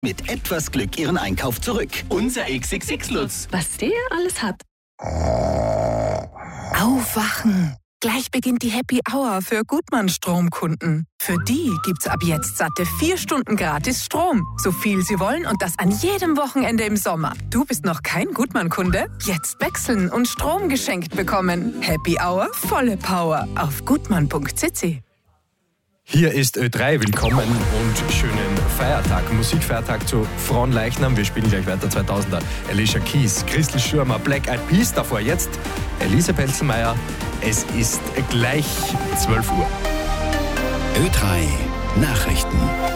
mit etwas Glück Ihren Einkauf zurück. Unser XXX-Lutz. Was der alles hat. Aufwachen! Gleich beginnt die Happy Hour für Gutmann-Stromkunden. Für die gibt's ab jetzt satte 4 Stunden gratis Strom. So viel Sie wollen und das an jedem Wochenende im Sommer. Du bist noch kein Gutmann-Kunde? Jetzt wechseln und Strom geschenkt bekommen. Happy Hour, volle Power auf gutmann.cc. Hier ist Ö3, willkommen und schönen Feiertag, Musikfeiertag zu Fronleichnam. Wir spielen gleich weiter 2000er. Alicia Keys, Christel Schürmer, Black Eyed Peas, davor jetzt Elise Pelzenmeier. Es ist gleich 12 Uhr. Ö3 Nachrichten.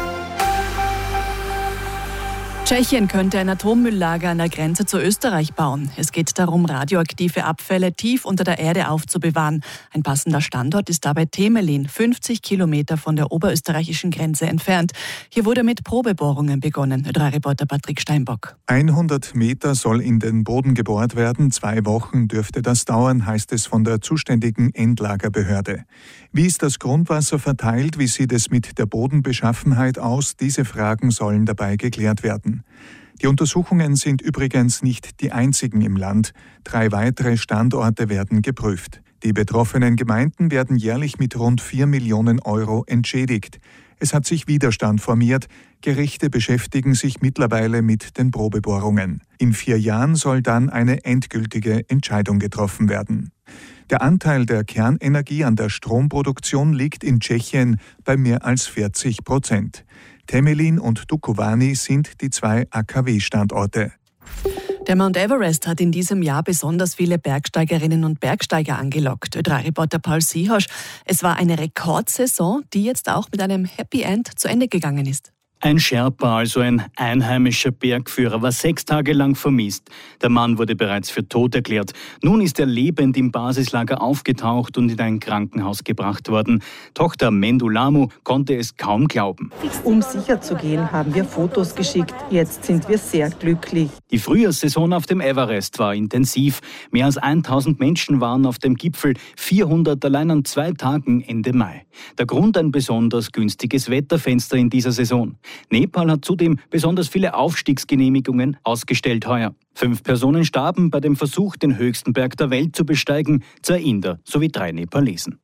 Tschechien könnte ein Atommülllager an der Grenze zu Österreich bauen. Es geht darum, radioaktive Abfälle tief unter der Erde aufzubewahren. Ein passender Standort ist dabei Temelin, 50 Kilometer von der oberösterreichischen Grenze entfernt. Hier wurde mit Probebohrungen begonnen. Ö3-Reporter Patrick Steinbock. 100 Meter soll in den Boden gebohrt werden. 2 Wochen dürfte das dauern, heißt es von der zuständigen Endlagerbehörde. Wie ist das Grundwasser verteilt? Wie sieht es mit der Bodenbeschaffenheit aus? Diese Fragen sollen dabei geklärt werden. Die Untersuchungen sind übrigens nicht die einzigen im Land. 3 weitere Standorte werden geprüft. Die betroffenen Gemeinden werden jährlich mit rund 4 Millionen Euro entschädigt. Es hat sich Widerstand formiert. Gerichte beschäftigen sich mittlerweile mit den Probebohrungen. In 4 Jahren soll dann eine endgültige Entscheidung getroffen werden. Der Anteil der Kernenergie an der Stromproduktion liegt in Tschechien bei mehr als 40%. Temelin und Dukovany sind die 2 AKW-Standorte. Der Mount Everest hat in diesem Jahr besonders viele Bergsteigerinnen und Bergsteiger angelockt. Ö3-Reporter Paul Siehosch. Es war eine Rekordsaison, die jetzt auch mit einem Happy End zu Ende gegangen ist. Ein Sherpa, also ein einheimischer Bergführer, war 6 Tage lang vermisst. Der Mann wurde bereits für tot erklärt. Nun ist er lebend im Basislager aufgetaucht und in ein Krankenhaus gebracht worden. Tochter Mendulamu konnte es kaum glauben. Um sicher zu gehen, haben wir Fotos geschickt. Jetzt sind wir sehr glücklich. Die Frühjahrssaison auf dem Everest war intensiv. Mehr als 1000 Menschen waren auf dem Gipfel, 400 allein an 2 Tagen Ende Mai. Der Grund: ein besonders günstiges Wetterfenster in dieser Saison. Nepal hat zudem besonders viele Aufstiegsgenehmigungen ausgestellt heuer. 5 Personen starben bei dem Versuch, den höchsten Berg der Welt zu besteigen, 2 Inder sowie 3 Nepalesen.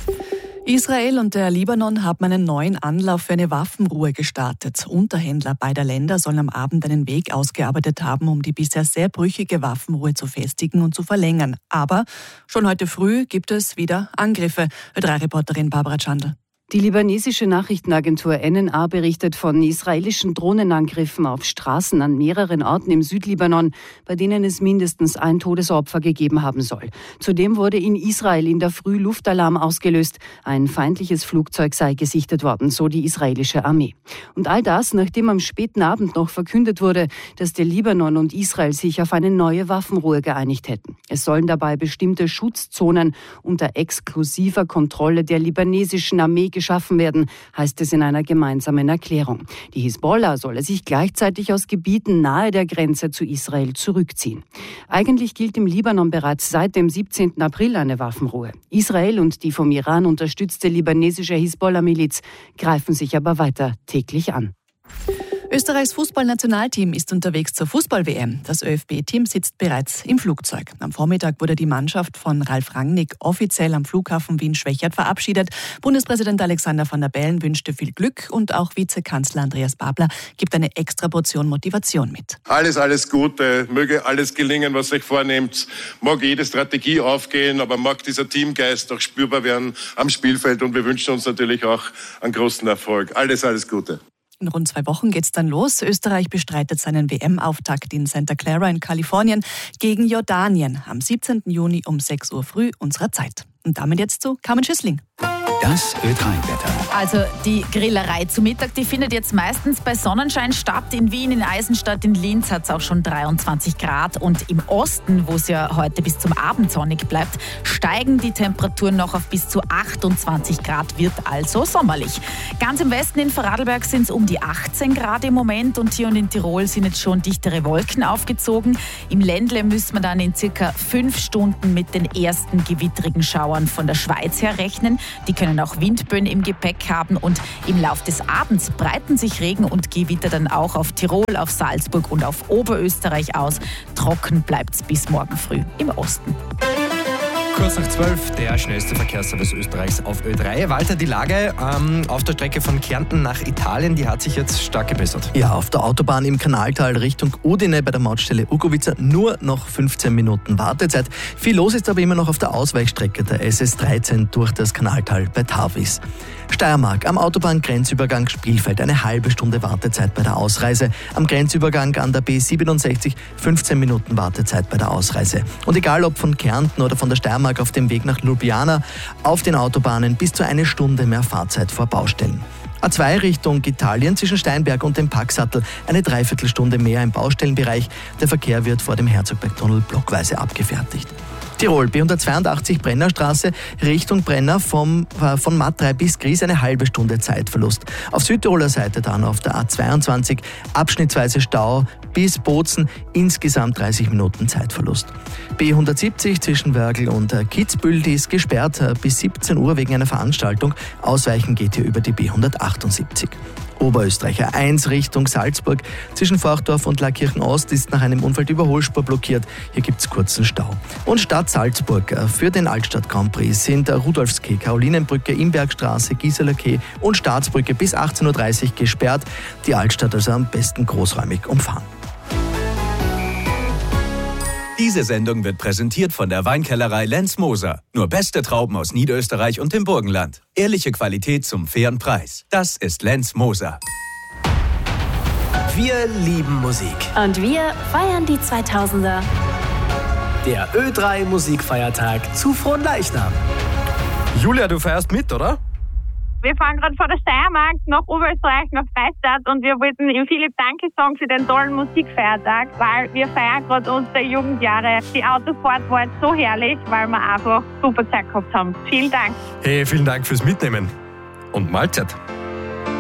Israel und der Libanon haben einen neuen Anlauf für eine Waffenruhe gestartet. Unterhändler beider Länder sollen am Abend einen Weg ausgearbeitet haben, um die bisher sehr brüchige Waffenruhe zu festigen und zu verlängern. Aber schon heute früh gibt es wieder Angriffe. Ö3-Reporterin Barbara Chandler. Die libanesische Nachrichtenagentur NNA berichtet von israelischen Drohnenangriffen auf Straßen an mehreren Orten im Südlibanon, bei denen es mindestens ein Todesopfer gegeben haben soll. Zudem wurde in Israel in der Früh Luftalarm ausgelöst. Ein feindliches Flugzeug sei gesichtet worden, so die israelische Armee. Und all das, nachdem am späten Abend noch verkündet wurde, dass der Libanon und Israel sich auf eine neue Waffenruhe geeinigt hätten. Es sollen dabei bestimmte Schutzzonen unter exklusiver Kontrolle der libanesischen Armee geschaffen werden, heißt es in einer gemeinsamen Erklärung. Die Hisbollah solle sich gleichzeitig aus Gebieten nahe der Grenze zu Israel zurückziehen. Eigentlich gilt im Libanon bereits seit dem 17. April eine Waffenruhe. Israel und die vom Iran unterstützte libanesische Hisbollah-Miliz greifen sich aber weiter täglich an. Österreichs Fußballnationalteam ist unterwegs zur Fußball-WM. Das ÖFB-Team sitzt bereits im Flugzeug. Am Vormittag wurde die Mannschaft von Ralf Rangnick offiziell am Flughafen Wien-Schwechat verabschiedet. Bundespräsident Alexander Van der Bellen wünschte viel Glück und auch Vizekanzler Andreas Babler gibt eine extra Portion Motivation mit. Alles Gute, möge alles gelingen, was ihr euch vornehmt. Mag jede Strategie aufgehen, aber mag dieser Teamgeist auch spürbar werden am Spielfeld und wir wünschen uns natürlich auch einen großen Erfolg. Alles Gute. In rund 2 Wochen geht's dann los. Österreich bestreitet seinen WM-Auftakt in Santa Clara in Kalifornien gegen Jordanien am 17. Juni um 6 Uhr früh unserer Zeit. Und damit jetzt zu Carmen Schüssling. Das Ö3-Wetter. Also die Grillerei zu Mittag, die findet jetzt meistens bei Sonnenschein statt. In Wien, in Eisenstadt, in Linz hat es auch schon 23 Grad. Und im Osten, wo es ja heute bis zum Abend sonnig bleibt, steigen die Temperaturen noch auf bis zu 28 Grad, wird also sommerlich. Ganz im Westen in Vorarlberg sind es um die 18 Grad im Moment und hier und in Tirol sind jetzt schon dichtere Wolken aufgezogen. Im Ländle müssen wir dann in circa 5 Stunden mit den ersten gewittrigen Schauern von der Schweiz her rechnen. Die können können auch Windböen im Gepäck haben und im Lauf des Abends breiten sich Regen und Gewitter dann auch auf Tirol, auf Salzburg und auf Oberösterreich aus. Trocken bleibt's bis morgen früh im Osten. Kurz nach 12, der schnellste Verkehrsservice Österreichs auf Ö3. Walter, die Lage auf der Strecke von Kärnten nach Italien, die hat sich jetzt stark gebessert. Ja, auf der Autobahn im Kanaltal Richtung Udine bei der Mautstelle Ugovica nur noch 15 Minuten Wartezeit. Viel los ist aber immer noch auf der Ausweichstrecke der SS13 durch das Kanaltal bei Tarvis. Steiermark am Autobahngrenzübergang Spielfeld eine halbe Stunde Wartezeit bei der Ausreise. Am Grenzübergang an der B67 15 Minuten Wartezeit bei der Ausreise. Und egal ob von Kärnten oder von der Steiermark auf dem Weg nach Ljubljana, auf den Autobahnen bis zu eine Stunde mehr Fahrzeit vor Baustellen. A2 Richtung Italien zwischen Steinberg und dem Packsattel eine Dreiviertelstunde mehr im Baustellenbereich. Der Verkehr wird vor dem Herzogbergtunnel blockweise abgefertigt. Tirol, B182 Brennerstraße Richtung Brenner von Matt 3 bis Gries eine halbe Stunde Zeitverlust. Auf Südtiroler Seite dann auf der A22 abschnittsweise Stau bis Bozen, insgesamt 30 Minuten Zeitverlust. B170 zwischen Wörgl und Kitzbühel, die ist gesperrt bis 17 Uhr wegen einer Veranstaltung. Ausweichen geht hier über die B178. Oberösterreicher 1 Richtung Salzburg zwischen Forchdorf und Laakirchen Ost ist nach einem Unfall die Überholspur blockiert. Hier gibt es kurzen Stau. Und Stadt Salzburg für den Altstadt Grand Prix sind Rudolfskeh, Karolinenbrücke, Imbergstraße, Gieseler Quai und Staatsbrücke bis 18.30 Uhr gesperrt. Die Altstadt also am besten großräumig umfahren. Diese Sendung wird präsentiert von der Weinkellerei Lenz Moser. Nur beste Trauben aus Niederösterreich und dem Burgenland. Ehrliche Qualität zum fairen Preis. Das ist Lenz Moser. Wir lieben Musik. Und wir feiern die 2000er. Der Ö3 Musikfeiertag zu Fronleichnam. Julia, du feierst mit, oder? Wir fahren gerade von der Steiermark nach Oberösterreich, nach Freistadt und wir wollten ihm Philipp Danke sagen für den tollen Musikfeiertag, weil wir feiern gerade unsere Jugendjahre. Die Autofahrt war jetzt so herrlich, weil wir einfach super Zeit gehabt haben. Vielen Dank. Hey, vielen Dank fürs Mitnehmen und Mahlzeit.